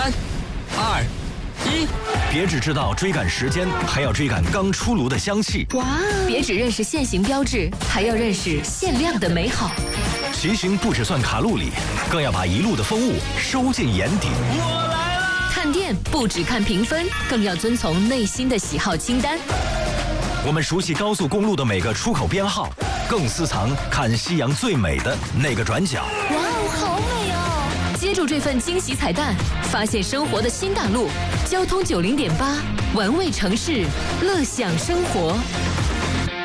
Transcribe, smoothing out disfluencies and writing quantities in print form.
3、2、1， 别只知道追赶时间，还要追赶刚出炉的香气。 哇！别只认识限行标志，还要认识限量的美好。 骑行不只算卡路里，更要把一路的风物收进眼底。 我来了！ 看店不只看评分，更要遵从内心的喜好清单。 我们熟悉高速公路的每个出口编号，更私藏看夕阳最美的那个转角。 哇哦，好美哦！接住这份惊喜彩蛋，发现生活的新大陆。交通90.8，玩味城市，乐享生活。